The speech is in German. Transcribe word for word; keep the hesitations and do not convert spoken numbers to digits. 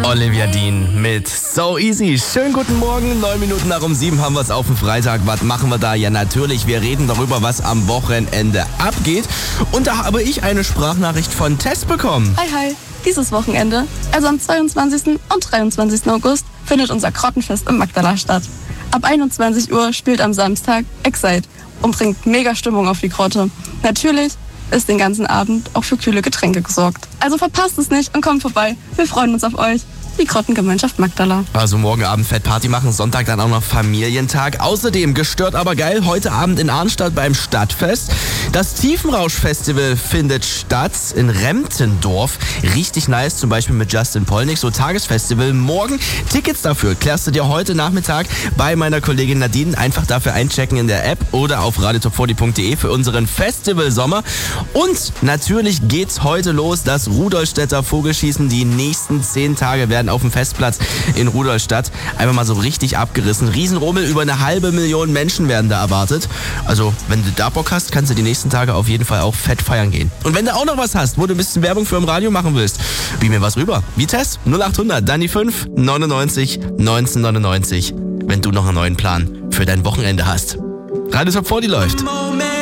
Olivia Dean mit So Easy. Schönen guten Morgen, neun Minuten nach um sieben haben wir es auf dem Freitag. Was machen wir da? Ja, natürlich, wir reden darüber, was am Wochenende abgeht. Und da habe ich eine Sprachnachricht von Tess bekommen. Hi, hi. Dieses Wochenende, also am zweiundzwanzigsten und dreiundzwanzigsten August, findet unser Grottenfest im Magdala statt. Ab einundzwanzig Uhr spielt am Samstag Excite und bringt mega Stimmung auf die Grotte. Natürlich ist den ganzen Abend auch für kühle Getränke gesorgt. Also verpasst es nicht und kommt vorbei. Wir freuen uns auf euch. Die Grottengemeinschaft Magdala. Also morgen Abend fett Party machen, Sonntag dann auch noch Familientag. Außerdem, gestört aber geil, heute Abend in Arnstadt beim Stadtfest. Das Tiefenrausch-Festival findet statt in Remptendorf. Richtig nice, zum Beispiel mit Justin Polnick, so Tagesfestival. Morgen Tickets dafür klärst du dir heute Nachmittag bei meiner Kollegin Nadine. Einfach dafür einchecken in der App oder auf radio top vierzig punkt de für unseren Festivalsommer. Und natürlich geht's heute los, das Rudolstädter Vogelschießen. Die nächsten zehn Tage werden auf dem Festplatz in Rudolstadt einfach mal so richtig abgerissen. Riesenrummel, über eine halbe Million Menschen werden da erwartet. Also, wenn du da Bock hast, kannst du die nächsten Tage auf jeden Fall auch fett feiern gehen. Und wenn du auch noch was hast, wo du ein bisschen Werbung für im Radio machen willst, wie mir was rüber. Wie Tess? null acht hundert, dann die fünf, neunundneunzig, neunzehnhundertneunundneunzig. Wenn du noch einen neuen Plan für dein Wochenende hast. Radio Top vierzig läuft.